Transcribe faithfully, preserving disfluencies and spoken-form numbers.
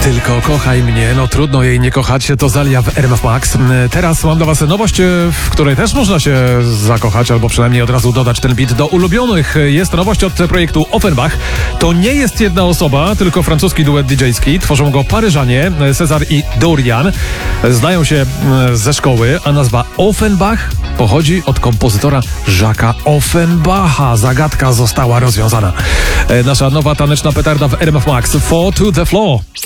Tylko kochaj mnie, no trudno jej nie kochać, to Zalia w R M F Max. Teraz mam dla was nowość, w której też można się zakochać, albo przynajmniej od razu dodać ten beat do ulubionych. Jest nowość od projektu Offenbach. To nie jest jedna osoba, tylko francuski duet didżejski. Tworzą go Paryżanie, Cezar i Dorian. Znają się ze szkoły, a nazwa Offenbach pochodzi od kompozytora Jacques'a Offenbacha. Zagadka została rozwiązana. Nasza nowa taneczna petarda w R M F Max. Four to the floor.